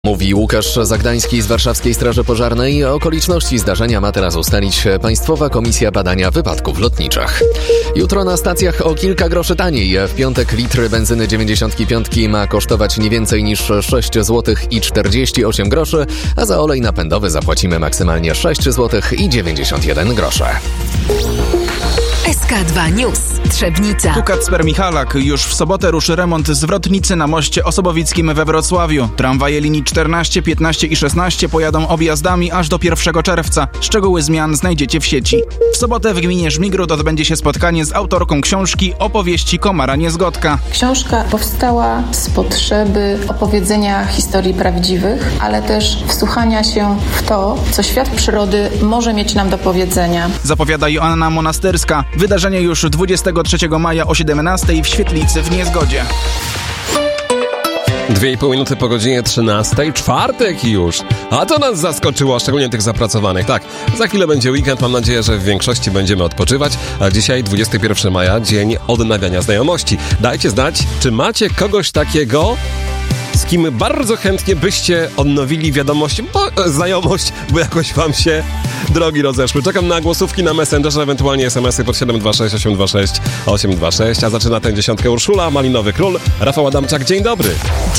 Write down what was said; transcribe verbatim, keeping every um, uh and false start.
Mówi Łukasz Zagdański z Warszawskiej Straży Pożarnej. Okoliczności zdarzenia ma teraz ustalić Państwowa Komisja Badania Wypadków Lotniczych. Jutro na stacjach o kilka groszy taniej. W piątek litr benzyny dziewięćdziesiąt pięć ma kosztować nie więcej niż sześć złotych i czterdzieści osiem groszy, a za olej napędowy zapłacimy maksymalnie sześć złotych i dziewięćdziesiąt jeden groszy. S K dwa News. Trzebnica. Tu Kacper Michalak. Już w sobotę ruszy remont zwrotnicy na moście Osobowickim we Wrocławiu. Tramwaje linii czternaście, piętnaście i szesnaście pojadą objazdami aż do pierwszego czerwca. Szczegóły zmian znajdziecie w sieci. W sobotę w gminie Żmigrud odbędzie się spotkanie z autorką książki Opowieści Komara Niezgodka. Książka powstała z potrzeby opowiedzenia historii prawdziwych, ale też wsłuchania się w to, co świat przyrody może mieć nam do powiedzenia. Zapowiada Joanna Monasterska. Wydarzenie już dwudziestego trzeciego maja o siedemnastej w Świetlicy w Niezgodzie. Dwie i pół minuty po godzinie trzynastej, czwartek już. A to nas zaskoczyło, szczególnie tych zapracowanych. Tak, za chwilę będzie weekend, mam nadzieję, że w większości będziemy odpoczywać. A dzisiaj dwudziestego pierwszego maja, dzień odnawiania znajomości. Dajcie znać, czy macie kogoś takiego, z kim bardzo chętnie byście odnowili wiadomość, bo, znajomość, bo jakoś wam się drogi rozeszły. Czekam na głosówki na Messengerze, ewentualnie es em esy pod siedem dwa sześć osiem dwa sześć osiem dwa sześć, a zaczyna tę dziesiątkę Urszula, Malinowy Król, Rafał Adamczak, dzień dobry.